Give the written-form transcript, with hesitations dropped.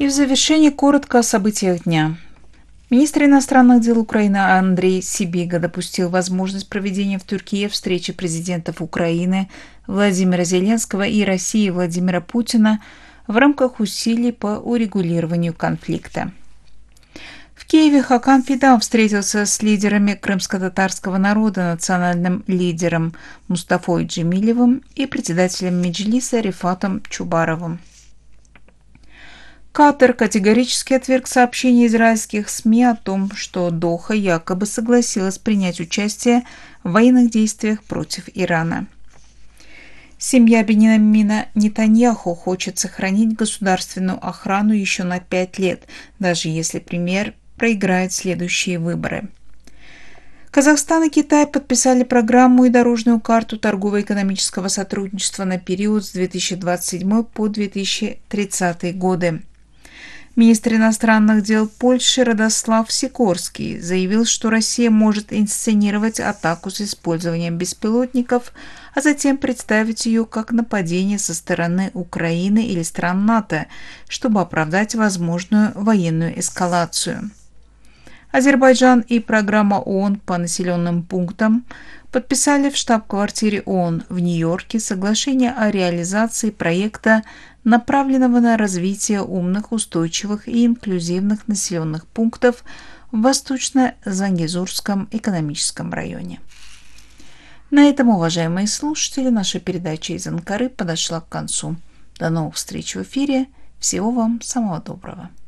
И в завершение коротко о событиях дня. Министр иностранных дел Украины Андрей Сибига допустил возможность проведения в Тюркии встречи президентов Украины Владимира Зеленского и России Владимира Путина в рамках усилий по урегулированию конфликта. В Киеве Хакан Фидан встретился с лидерами крымско-татарского народа, национальным лидером Мустафой Джемилевым и председателем Меджлиса Рифатом Чубаровым. Катар категорически отверг сообщения израильских СМИ о том, что Доха якобы согласилась принять участие в военных действиях против Ирана. Семья Биньямина Нетаньяху хочет сохранить государственную охрану еще на 5 лет, даже если премьер проиграет следующие выборы. Казахстан и Китай подписали программу и дорожную карту торгово-экономического сотрудничества на период с 2027 по 2030 годы. Министр иностранных дел Польши Радослав Сикорский заявил, что Россия может инсценировать атаку с использованием беспилотников, а затем представить ее как нападение со стороны Украины или стран НАТО, чтобы оправдать возможную военную эскалацию. Азербайджан и программа ООН по населенным пунктам подписали в штаб-квартире ООН в Нью-Йорке соглашение о реализации проекта, направленного на развитие умных, устойчивых и инклюзивных населенных пунктов в Восточно-Зангезурском экономическом районе. На этом, уважаемые слушатели, наша передача из Анкары подошла к концу. До новых встреч в эфире. Всего вам самого доброго.